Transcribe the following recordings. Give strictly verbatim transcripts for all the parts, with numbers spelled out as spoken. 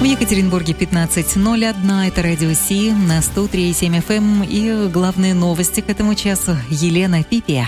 В Екатеринбурге пятнадцать ноль один, это Радио Си на сто три и семь эф эм. И главные новости к этому часу. Елена Пипия.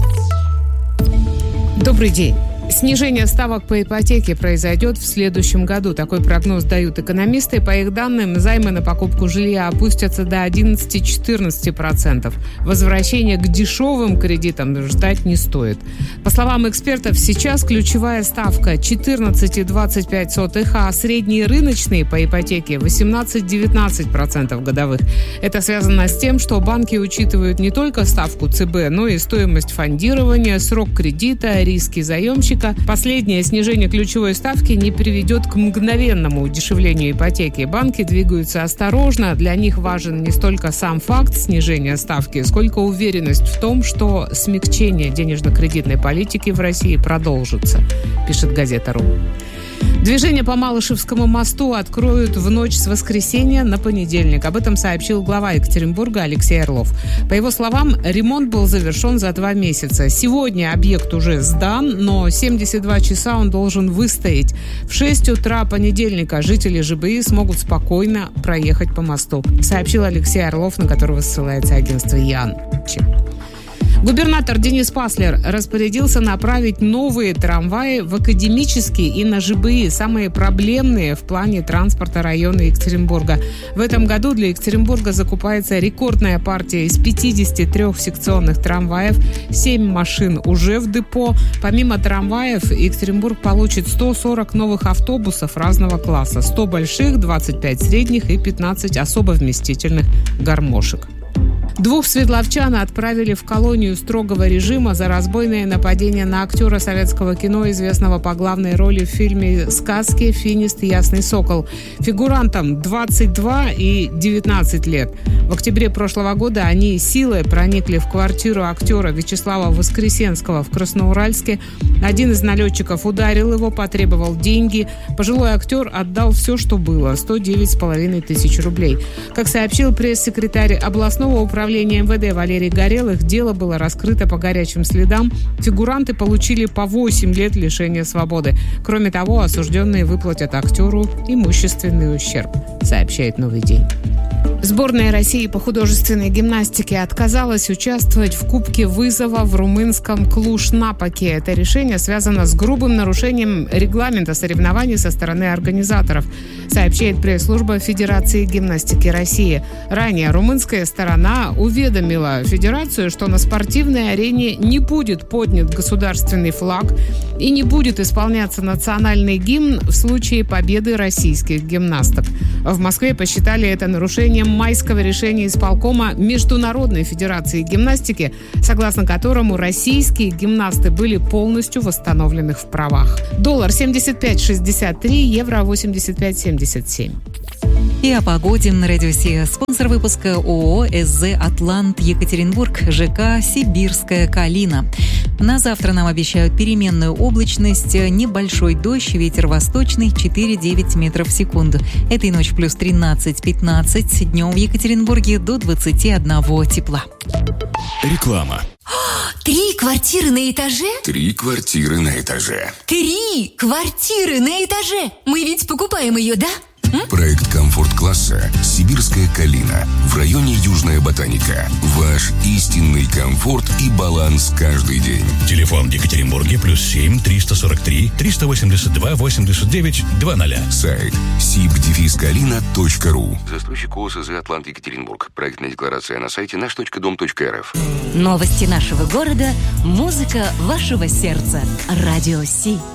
Добрый день. Снижение ставок по ипотеке произойдет в следующем году. Такой прогноз дают экономисты. По их данным, займы на покупку жилья опустятся до одиннадцать-четырнадцать процентов. Возвращение к дешевым кредитам ждать не стоит. По словам экспертов, сейчас ключевая ставка четырнадцать целых двадцать пять сотых, а средние рыночные по ипотеке восемнадцать-девятнадцать процентов годовых. Это связано с тем, что банки учитывают не только ставку ЦБ, но и стоимость фондирования, срок кредита, риски заемщика. Последнее снижение ключевой ставки не приведет к мгновенному удешевлению ипотеки. Банки двигаются осторожно. Для них важен не столько сам факт снижения ставки, сколько уверенность в том, что смягчение денежно-кредитной политики в России продолжится, пишет газета «Ру». Движение по Малышевскому мосту откроют в ночь с воскресенья на понедельник. Об этом сообщил глава Екатеринбурга Алексей Орлов. По его словам, ремонт был завершен за два месяца. Сегодня объект уже сдан, но семьдесят два часа он должен выстоять. В шесть утра понедельника жители ЖБИ смогут спокойно проехать по мосту, сообщил Алексей Орлов, на которого ссылается агентство ЯН. Губернатор Денис Паслер распорядился направить новые трамваи в Академический и на ЖБИ, самые проблемные в плане транспорта района Екатеринбурга. В этом году для Екатеринбурга закупается рекордная партия из пятидесяти трёх секционных трамваев, семь машин уже в депо. Помимо трамваев, Екатеринбург получит сто сорок новых автобусов разного класса, сто больших, двадцать пять средних и пятнадцать особо вместительных гармошек. Двух свердловчан отправили в колонию строгого режима за разбойное нападение на актера советского кино, известного по главной роли в фильме «Сказки» «Финист и Ясный Сокол». Фигурантам двадцать два и девятнадцать лет. В октябре прошлого года они силой проникли в квартиру актера Вячеслава Воскресенского в Красноуральске. Один из налетчиков ударил его, потребовал деньги. Пожилой актер отдал все, что было – сто девять с половиной тысяч рублей. Как сообщил пресс-секретарь областного управления МВД Валерий Горелых, дело было раскрыто по горячим следам. Фигуранты получили по восемь лет лишения свободы. Кроме того, осужденные выплатят актеру имущественный ущерб, сообщает «Новый день». Сборная России по художественной гимнастике отказалась участвовать в Кубке вызова в румынском Клуж-Напоке. Это решение связано с грубым нарушением регламента соревнований со стороны организаторов, сообщает пресс-служба Федерации гимнастики России. Ранее румынская сторона уведомила Федерацию, что на спортивной арене не будет поднят государственный флаг и не будет исполняться национальный гимн в случае победы российских гимнасток. В Москве посчитали это нарушением майского решения исполкома Международной Федерации гимнастики, согласно которому российские гимнасты были полностью восстановлены в правах. Доллар семьдесят пять шестьдесят три, евро восемьдесят пять семьдесят семь. И о погоде на Радио Си. Спонсор выпуска ООО «СЗ Атлант Екатеринбург», ЖК «Сибирская Калина». На завтра нам обещают переменную облачность, небольшой дождь, ветер восточный четыре-девять метров в секунду. Этой ночью плюс тринадцать-пятнадцать, днем в Екатеринбурге до двадцати одного тепла. Реклама. Три квартиры на этаже? Три квартиры на этаже. Три квартиры на этаже! Мы ведь покупаем ее, да? Проект комфорт-класса «Сибирская Калина» в районе Южная Ботаника. Ваш истинный комфорт и баланс каждый день. Телефон в Екатеринбурге плюс семь триста сорок три триста восемьдесят два восемьдесят девять двадцать. Сайт сиб дефис калина точка ру. Застройщик ООО «СЗ Атлант Екатеринбург». Проектная декларация на сайте наш точка дом точка эр эф. Новости нашего города, музыка вашего сердца. Радио Си.